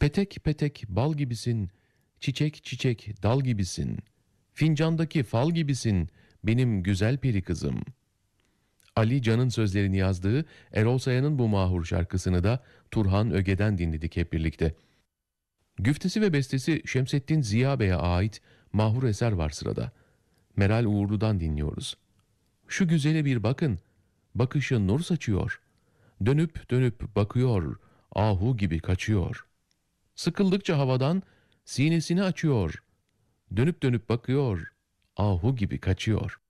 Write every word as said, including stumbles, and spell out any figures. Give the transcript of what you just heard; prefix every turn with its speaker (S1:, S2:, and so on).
S1: Petek petek bal gibisin, çiçek çiçek dal gibisin, fincandaki fal gibisin benim güzel peri kızım. Ali Can'ın sözlerini yazdığı Erol Saya'nın bu mahur şarkısını da Turhan Öge'den dinledik hep birlikte. Güftesi ve bestesi Şemsettin Ziya Bey'e ait mahur eser var sırada. Meral Uğurlu'dan dinliyoruz. Şu güzele bir bakın, bakışı nur saçıyor. Dönüp dönüp bakıyor, ahu gibi kaçıyor. Sıkıldıkça havadan sinesini açıyor. Dönüp dönüp bakıyor, ahu gibi kaçıyor.